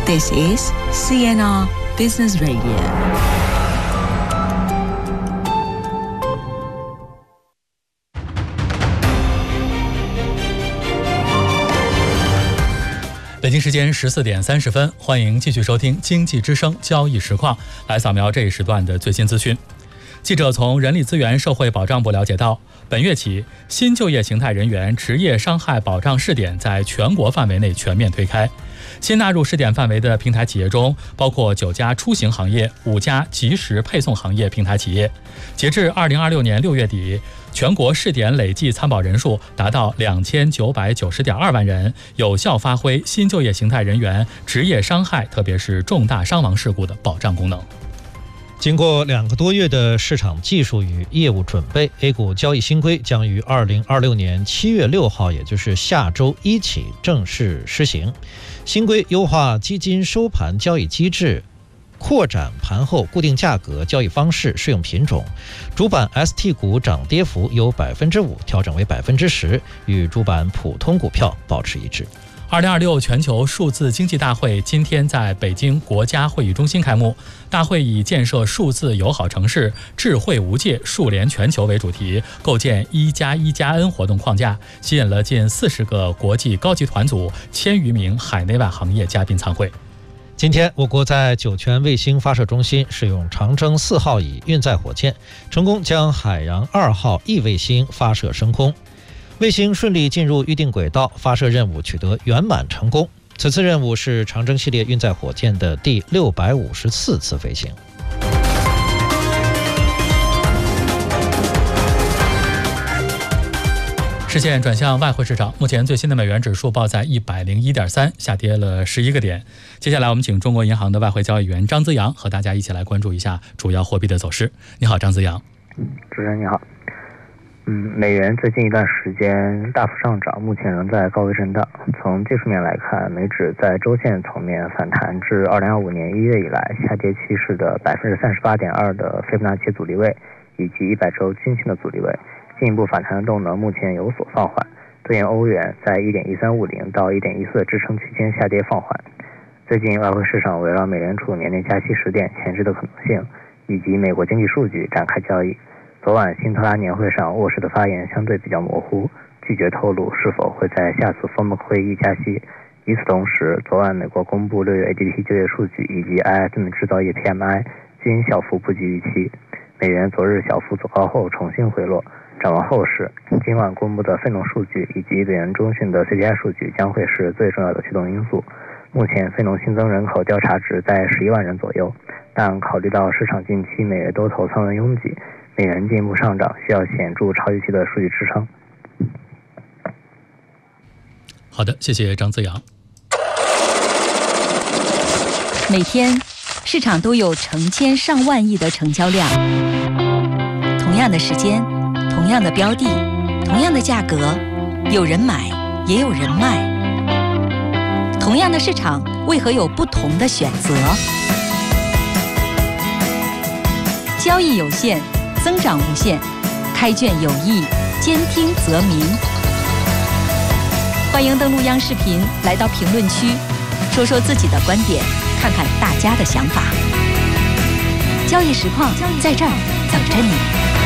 This is CNR Business Radio. 北京时间14点30分，欢迎继续收听经济之声交易实况，来扫描这一时段的最新资讯。记者从人力资源社会保障部了解到，本月起，新就业形态人员职业伤害保障试点在全国范围内全面推开。新纳入试点范围的平台企业中，包括9家出行行业、5家即时配送行业平台企业。截至2026年6月底，全国试点累计参保人数达到2990.2万人，有效发挥新就业形态人员职业伤害，特别是重大伤亡事故的保障功能。 经过2个多月的市场技术与业务准备， A 股交易新规将于2026年7月6号，也就是下周一起正式施行。新规优化基金收盘交易机制，扩展盘后固定价格交易方式适用品种，主板 ST 股涨跌幅由 5% 调整为 10%， 与主板普通股票保持一致。 2026全球数字经济大会今天在北京国家会议中心开幕。大会以建设数字友好城市、智慧无界、数联全球为主题，构建1+1+N 活动框架，吸引了近40个国际高级团组、1000余名海内外行业嘉宾参会。 今天，我国在酒泉卫星发射中心使用长征4号乙运载火箭，成功将海洋2号 E 卫星发射升空。卫星顺利进入预定轨道，发射任务取得圆满成功。此次任务是长征系列运载火箭的第654次飞行。 视线转向外汇市场，目前最新的美元指数报在101.3，下跌了11个点。接下来我们请中国银行的外汇交易员张资阳和大家一起来关注一下主要货币的走势。你好，张资阳。 主持人你好。美元最近一段时间大幅上涨，目前仍在高位震荡。从技术面来看，美指在周线层面反弹至2025年1月以来下跌趋势的 38.2% 的斐波那契阻力位，以及100周均线的阻力位，进一步反弹的动能目前有所放缓。对应欧元在 1.1350 到 1.14 的支撑区间下跌放缓。最近外汇市场围绕美联储年内加息10点前置的可能性，以及美国经济数据展开交易。昨晚辛特拉年会上沃什的发言相对比较模糊，拒绝透露是否会在下次 FOMC 会议加息。与此同时，昨晚美国公布6月 ADP 就业数据以及 ISM 制造业 PMI 均小幅不及预期，美元昨日小幅走高后重新回落。展望后市，今晚公布的非农数据以及美元中旬的 CPI 数据将会是最重要的驱动因素。目前非农新增人口调查值在11万人左右，但考虑到市场近期美元多头仓位拥挤，美元进一步上涨需要显著超预期的数据支撑。 好的，谢谢张资阳。 每天市场都有成千上万亿的成交量，同样的时间，同样的标的，同样的价格，有人买也有人卖。同样的市场，为何有不同的选择？交易有限，增长无限，开卷有益，兼听则明。欢迎登录央视频，来到评论区，说说自己的观点，看看大家的想法。交易实况在这儿等着你。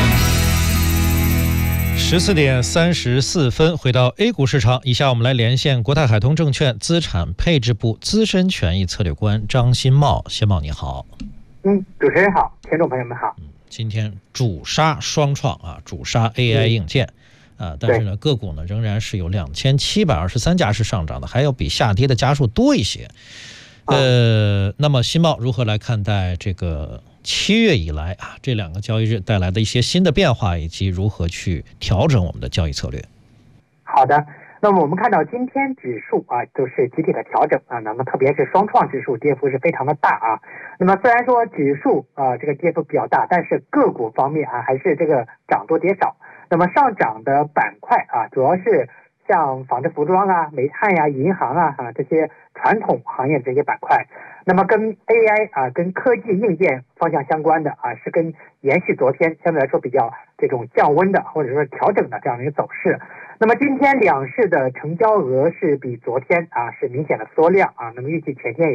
14点34分，回到 A 股市场。以下我们来连线国泰海通证券资产配置部资深权益策略官张新茂。新茂你好。 主持人好，听众朋友们好。 今天主杀双创啊，主杀 AI 硬件但是呢，个股呢仍然是有2723家是上涨的，还要比下跌的家数多一些。那么新茂如何来看待这个7月以来这2个交易日带来的一些新的变化，以及如何去调整我们的交易策略？ 好的，那么我们看到今天指数都是集体的调整那么特别是双创指数跌幅是非常的大那么虽然说指数这个跌幅比较大，但是个股方面还是这个涨多跌少。那么上涨的板块主要是像纺织服装煤炭银行这些传统行业这些板块。那么跟 AI 跟科技硬件方向相关的是跟延续昨天相对来说比较这种降温的或者说调整的这样的一个走势。那么今天两市的成交额是比昨天是明显的缩量那么预计全天